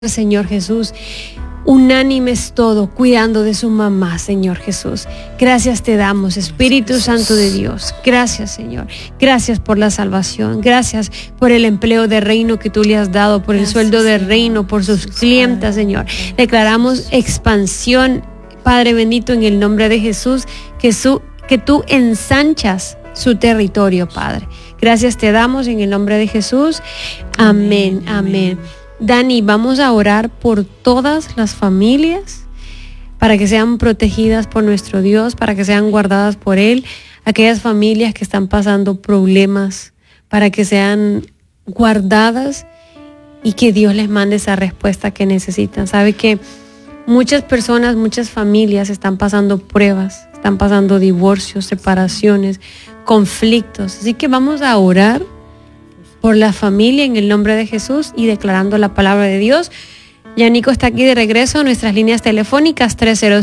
Señor Jesús, unánimes todo, cuidando de su mamá, Señor Jesús. Gracias te damos, Espíritu Santo de Dios. Gracias, Señor. Gracias por la salvación. Gracias por el empleo de reino que tú le has dado, por el sueldo de reino, por sus clientas, Señor. Declaramos expansión, Padre bendito, en el nombre de Jesús, que tú ensanchas su territorio, Padre. Gracias te damos en el nombre de Jesús. Amén, amén. Dani, vamos a orar por todas las familias para que sean protegidas por nuestro Dios, para que sean guardadas por Él. Aquellas familias que están pasando problemas, para que sean guardadas y que Dios les mande esa respuesta que necesitan. Sabe que muchas personas, muchas familias están pasando pruebas, están pasando divorcios, separaciones, conflictos. Así que vamos a orar por la familia en el nombre de Jesús y declarando la palabra de Dios. Ya Nico está aquí de regreso a nuestras líneas telefónicas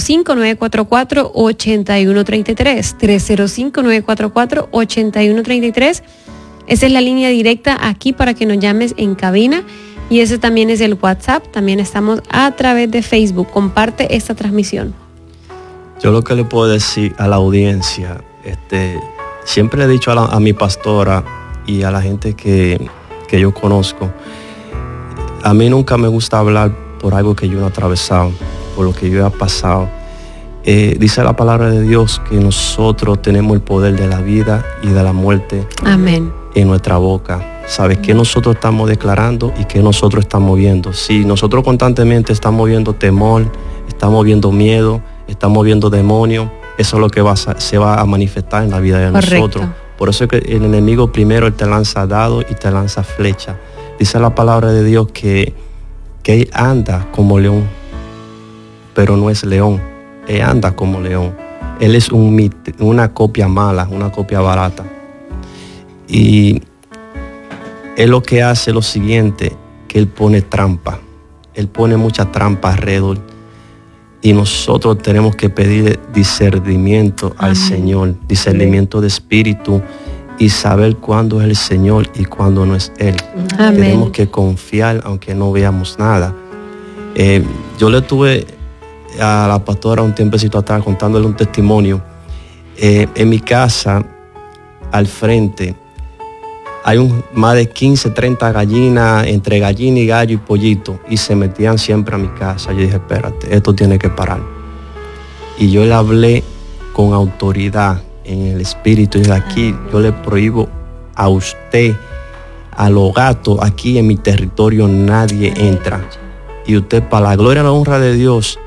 305-944-8133. 305-944-8133. Esa es la línea directa aquí para que nos llames en cabina. Y ese también es el WhatsApp. También estamos a través de Facebook. Comparte esta transmisión. Yo lo que le puedo decir a la audiencia, siempre le he dicho a mi pastora y a la gente que yo conozco, a mí nunca me gusta hablar por algo que yo no he atravesado, por lo que yo he pasado. Dice la palabra de Dios que nosotros tenemos el poder de la vida y de la muerte. Amén. En nuestra boca. ¿Sabes qué nosotros estamos declarando y qué nosotros estamos viendo? Si nosotros constantemente estamos viendo temor, estamos viendo miedo, estamos viendo demonios, eso es lo que se va a manifestar en la vida de nosotros. Por eso es que el enemigo primero él te lanza dado y te lanza flecha. Dice la palabra de Dios que él anda como león, pero no es león. Él anda como león. Él es una copia mala, una copia barata. Y él lo que hace es lo siguiente, que él pone trampa. Él pone mucha trampa alrededor. Y nosotros tenemos que pedir discernimiento al Señor, discernimiento de espíritu y saber cuándo es el Señor y cuándo no es Él. Amén. Tenemos que confiar aunque no veamos nada. Yo le tuve a la pastora un tiempecito atrás contándole un testimonio. En mi casa, al frente, hay más de 15, 30 gallinas, entre gallina y gallo y pollito, y se metían siempre a mi casa. Yo dije, espérate, esto tiene que parar. Y yo le hablé con autoridad en el espíritu, y de aquí yo le prohíbo a usted, a los gatos, aquí en mi territorio nadie entra. Y usted, para la gloria y la honra de Dios,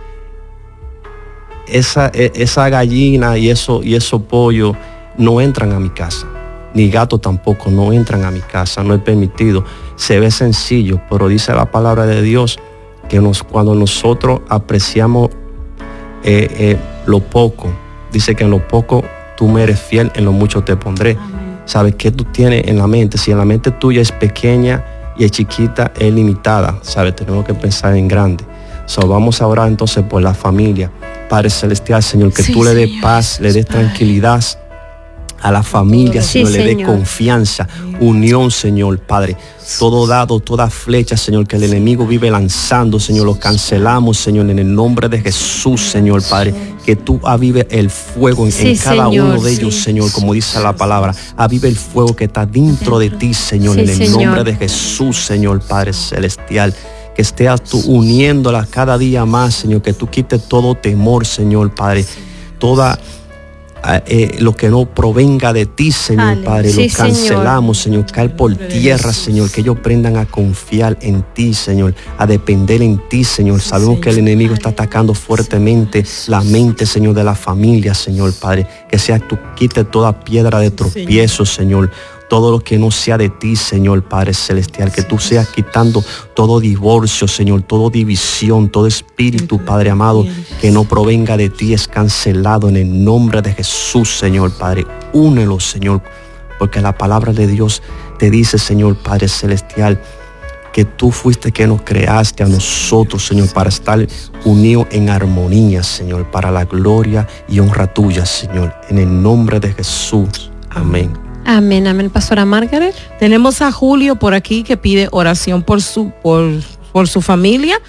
esa gallina y esos pollos no entran a mi casa. Ni gatos tampoco, no entran a mi casa, no es permitido. Se ve sencillo, pero dice la palabra de Dios que cuando nosotros apreciamos lo poco, dice que en lo poco tú me eres fiel, en lo mucho te pondré. Amén. ¿Sabes qué tú tienes en la mente? Si en la mente tuya es pequeña y es chiquita, es limitada, ¿sabes? Tenemos que pensar en grande. Vamos a orar entonces por la familia. Padre Celestial, Señor, que tú le des paz, le des tranquilidad a la familia, Señor, le dé confianza, unión, Señor, Padre. Todo dado, toda flecha, Señor, que el enemigo vive lanzando, Señor, lo cancelamos, Señor, en el nombre de Jesús, Señor, Padre. Que tú avive el fuego en cada uno de ellos, Señor, como dice la palabra. Avive el fuego que está dentro de ti, Señor, en el nombre de Jesús, Señor, Padre Celestial. Que estés tú uniéndolas cada día más, Señor, que tú quites todo temor, Señor, Padre. Toda lo que no provenga de ti, Señor, Padre, lo cancelamos, Señor, caer por tierra, Señor, que ellos aprendan a confiar en ti, Señor, a depender en ti, Señor. Sabemos que el enemigo está atacando fuertemente la mente, Señor, de la familia, Señor, Padre, que sea tú quite toda piedra de tropiezo, Señor. Todo lo que no sea de ti, Señor, Padre Celestial, que tú seas quitando todo divorcio, Señor, toda división, todo espíritu, Padre amado, que no provenga de ti, es cancelado en el nombre de Jesús, Señor, Padre. Únelo, Señor, porque la palabra de Dios te dice, Señor, Padre Celestial, que tú fuiste que nos creaste a nosotros, Señor, para estar unidos en armonía, Señor, para la gloria y honra tuya, Señor, en el nombre de Jesús. Amén. Amén, amén. Pastora Margaret. Tenemos a Julio por aquí que pide oración por por su familia,